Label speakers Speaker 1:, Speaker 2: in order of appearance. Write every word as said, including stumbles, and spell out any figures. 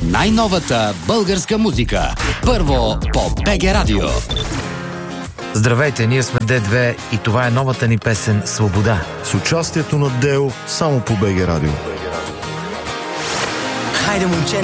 Speaker 1: Най-новата българска музика. Първо по БГ Радио.
Speaker 2: Здравейте, ние сме Д две и това е новата ни песен "Свобода".
Speaker 3: С участието на Део само по БГ Радио.
Speaker 4: Хайде, момче,